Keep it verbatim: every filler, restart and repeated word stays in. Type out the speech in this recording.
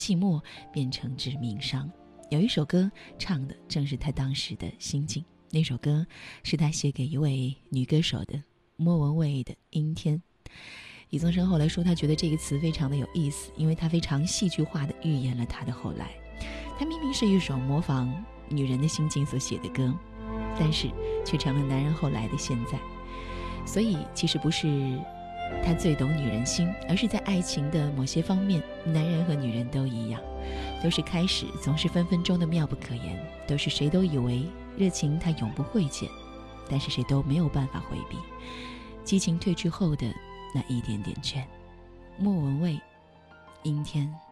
寂寞变成致命伤。有一首歌唱的正是他当时的心境，那首歌是他写给一位女歌手的，莫文蔚的《阴天》。李宗盛后来说，他觉得这个词非常的有意思，因为他非常戏剧化的预言了他的后来。他明明是一首模仿女人的心境所写的歌，但是却成了男人后来的现在。所以其实不是他最懂女人心，而是在爱情的某些方面，男人和女人都一样，都是开始总是分分钟的妙不可言，都是谁都以为热情它永不会减，但是谁都没有办法回避激情褪去后的那一点点倦。莫文蔚，阴天。